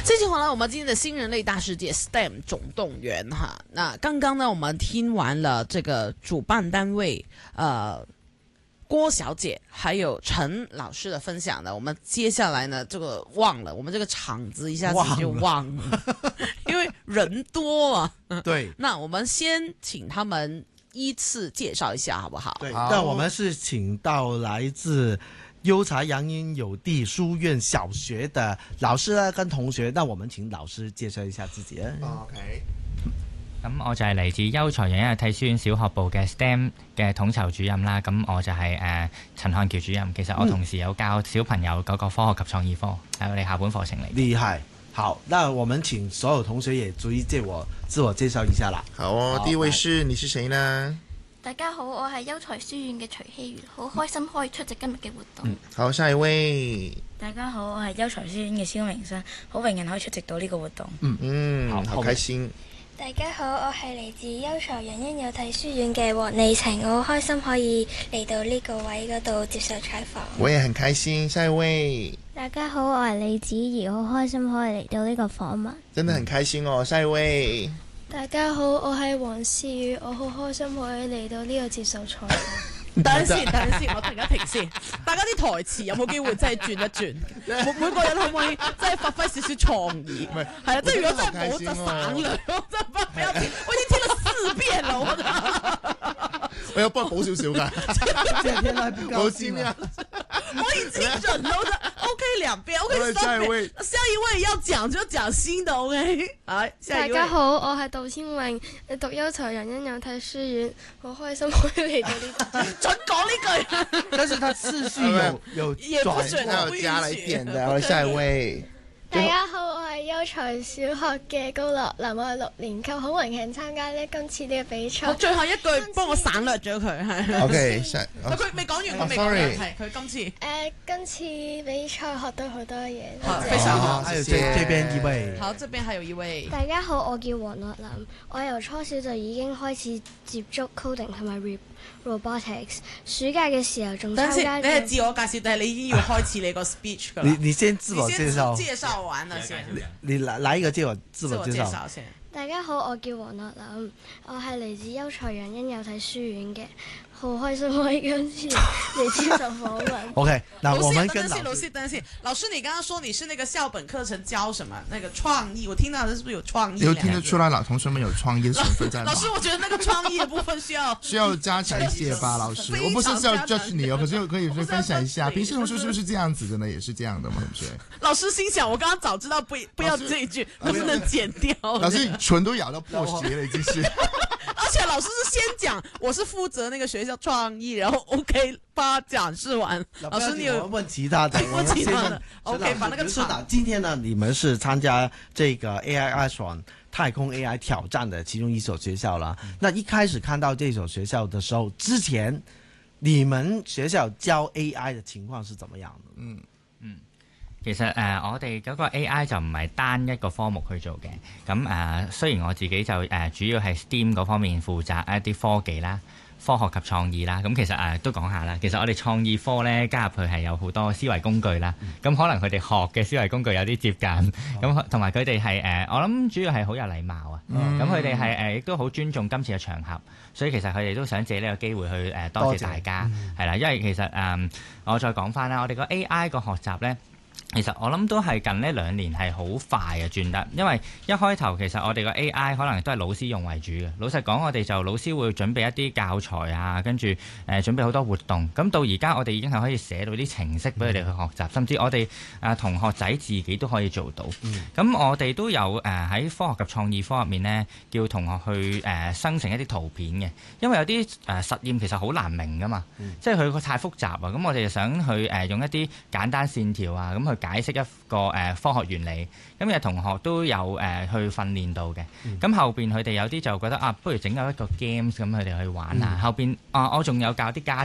这期回来我们今天的新人类大世界 STEM 总动员哈。那刚刚呢，我们听完了这个主办单位郭小姐还有陈老师的分享呢，我们接下来呢，这个忘了，我们这个场子一下子就忘了，因为人多嘛。 对， 那我们先请他们依次介绍一下，好不好？ 对，那我们是请到来自优才洋音有地书院小学的老師啦，跟同學，那我們請老師介紹一下自己啊。 OK， 咁我就係嚟自優才洋音有體書院小學部嘅 STEM 嘅統籌主任啦。咁我就係陳漢橋主任。其實我同時有教小朋友嗰個科學及創意科，係我哋校本課程嚟。 厲害，好，那我們請所有同學也逐一自我介紹一下啦。 好哦，第一位是你是誰呢？ 大家好，我係優才書院嘅徐希如，好開心可以出席今日嘅活動。 好，下一位。 大家好，我係優才書院嘅蕭明生，好榮幸可以出席到呢個活動。 好開心。 大家好，我係嚟自優才洋音有體書院嘅黃麗晴，我好開心可以嚟到呢個位嗰度接受採訪。 我也很開心。下一位。 大家好，我係李子怡，好開心可以嚟到呢個訪問。 真的很開心哦。下一位。 大家好，我係黃思雨，我好開心可以嚟到呢個接受採訪。 等陣先，我停一停先。大家啲台詞有冇機會真係轉一轉？每個人可唔可以真係發揮少少創意？係啊，即係如果真係冇就省略，我真係不要聽，我已經聽了4遍了，我覺得。 我要幫佢補少少㗎。我知啊。 我已經忍了的 ，OK 兩遍 ，OK 三遍。下一位要講就講新的 ，OK。好，下一位。 大家好，我係杜千榮，讀優才洋音有體書院，好開心可以嚟到呢度。 準講呢句， 但是他次序有也不準， 要加了一點的。我下一位。 大家好，我係優才小學嘅高樂林，我係6年級，好榮幸參加呢今次呢個比賽。 我最後一句幫我省略咗佢，係。 OK， 佢未講完，佢未講完，係佢今次。 今次比賽學到好多嘢。 非常好， 還有這邊一位。 好，這邊還有一位。 大家好，我叫黃樂林，我由初小就已經開始接觸 coding 同埋 robotics。暑假嘅時候仲參加。 你係自我介紹，但係你已經要開始你個 speech 㗎啦。 你先自我介紹。 介紹完了先。 你來一個自我介紹先。 大家好，我叫黃樂林，我係嚟自優才洋音有體書院嘅，好開心可以今次嚟接受訪問。 OK，那我們跟老師，等陣先，老師你剛剛說你是那個校本課程教什麼？那個創意，我聽到的是不是有創意？ 有聽得出來，同學們有創意的成分在嗎？ 老師，我覺得那個創意的部分需要加強一些吧，老師。我不是要 judge 你哦，可是可以分享一下，平時同學是不是這樣子的呢？也是這樣的嗎？同學？ 老師心想，我剛剛早知道不要這一句，能不能剪掉？ 老師唇都咬到破血了，已經是。 而且老師是先講，我是負責那個學校創意，然後 OK 把講釋完。老師，你有問其他的？ 問其他的 OK， 把那個場。 今天呢，你們是參加這個 AI Astron 太空 AI 挑戰的其中一所學校啦。那一開始看到這所學校的時候，之前你們學校教 AI 的情況是怎麼樣的？ 其實我哋嗰個 AI 就唔係單一個科目去做嘅。咁雖然我自己就主要係 STEAM 嗰方面負責一啲科技啦、科學及創意啦。咁其實都講下啦。其實我哋創意科咧加入去係有好多思維工具啦。咁可能佢哋學嘅思維工具有啲接近。咁同埋佢哋係我諗主要係好有禮貌啊。咁佢哋係亦都好尊重今次嘅場合，所以其實佢哋都想借呢個機會去多謝大家係啦。因為其實我再講翻啦，我哋個 AI 個學習咧。其實我諗都係近呢2年係好快嘅轉得，因為一開頭其實我哋個 AI 可能都係老師用為主嘅。老實講，我哋就老師會準備一啲教材啊，跟住準備好多活動。咁到而家我哋已經係可以寫到啲程式俾佢哋去學習，甚至我哋同學仔自己都可以做到。咁我哋都有喺科學及創意科入面呢，叫同學去生成一啲圖片嘅，因為有啲實驗其實好難明噶嘛，即係佢太複雜啊。咁我哋就想去用一啲簡單線條啊，咁去解釋一個科學原理，咁有同學都有去訓練到嘅。咁後邊佢哋有啲就覺得不如整有一個 games 咁佢哋去玩啊。後邊我仲有教啲家長。